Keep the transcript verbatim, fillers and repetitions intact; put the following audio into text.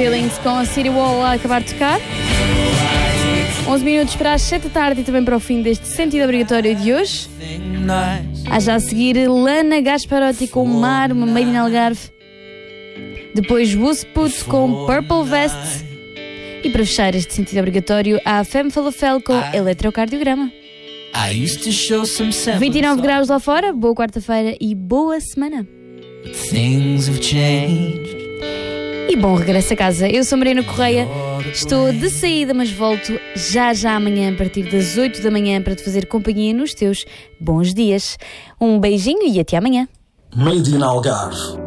Feelings com a City Wall a acabar de tocar. onze minutos para as sete da tarde e também para o fim deste sentido obrigatório de hoje. Há já a seguir Lana Gasparotti com Mar, uma Made in Algarve. Depois Wusput com Purple Vest. E para fechar este sentido obrigatório, há a Femme Falafel com Eletrocardiograma. vinte e nove graus lá fora, boa quarta-feira e boa semana. E bom regresso a casa. Eu sou Mariana Correia, estou de saída, mas volto já já amanhã a partir das oito da manhã para te fazer companhia nos teus bons dias. Um beijinho e até amanhã. Made in Algarve.